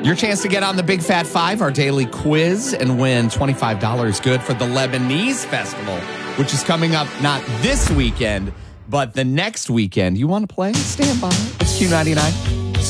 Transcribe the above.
Your chance to get on the Big Fat Five, our daily quiz, and win $25 good for the Lebanese Festival, which is coming up not this weekend, but the next weekend. You want to play? Stand by. It's Q99.